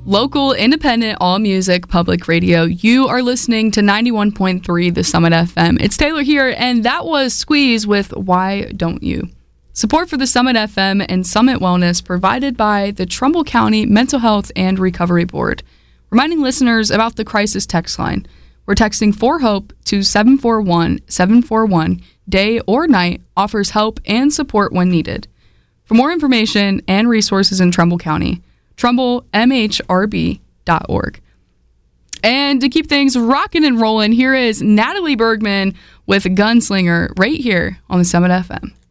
Local, independent, all-music, public radio. You are listening to 91.3 The Summit FM. It's Taylor here, and that was Squeeze with Why Don't You? Support for the Summit FM and Summit Wellness provided by the Trumbull County Mental Health and Recovery Board. Reminding listeners about the crisis text line. We're texting for HOPE to 741-741. Day or night offers help and support when needed. For more information and resources in Trumbull County, TrumbleMHRB.org. And to keep things rocking and rolling, here is Natalie Bergman with Gunslinger right here on the Summit FM.